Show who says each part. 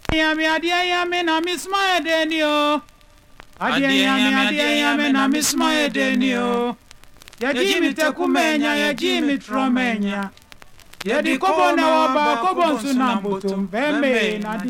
Speaker 1: Yami adia yami na misma edenio. Adia yami na misma edenio. Ya jimi tekumenya ya jimi tromenya. Ya di kobo na waba kobo nsunambutum bembe na